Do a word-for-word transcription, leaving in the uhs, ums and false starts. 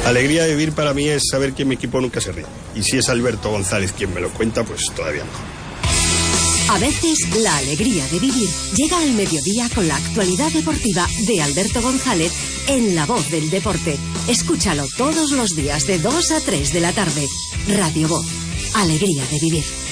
Alegría de vivir para mí es saber que mi equipo nunca se ríe. Y si es Alberto González quien me lo cuenta, pues todavía mejor. A veces, la alegría de vivir llega al mediodía con la actualidad deportiva de Alberto González en La Voz del Deporte. Escúchalo todos los días de dos a tres de la tarde. Radio Voz. Alegría de vivir.